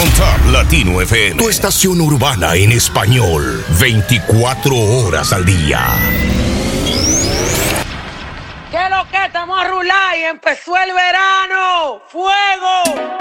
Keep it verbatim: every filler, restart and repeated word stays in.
On Top Latino F M. Tu estación urbana en español. veinticuatro horas al día. ¿Qué es lo que? Estamos a rular y empezó el verano. ¡Fuego!